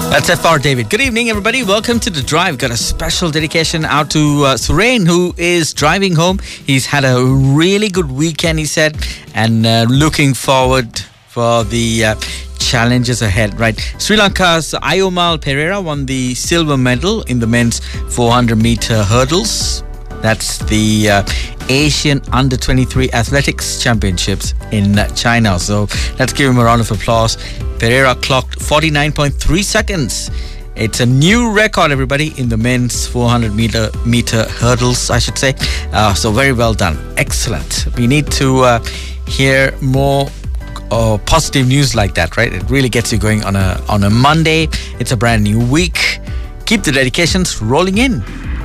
That's F.R. David. Good evening, everybody. Welcome to The Drive. Got a special dedication out to Surain, who is driving home. He's had a really good weekend, he said, and looking forward for the challenges ahead, right? Sri Lanka's Ayomal Pereira won the silver medal in the men's 400-meter hurdles. That's the Asian Under-23 Athletics Championships in China. So let's give him a round of applause. Pereira clocked 49.3 seconds. It's a new record, everybody, in the men's 400-meter hurdles, I should say. So very well done. Excellent. We need to hear more positive news like that, right? It really gets you going on a Monday. It's a brand new week. Keep the dedications rolling in.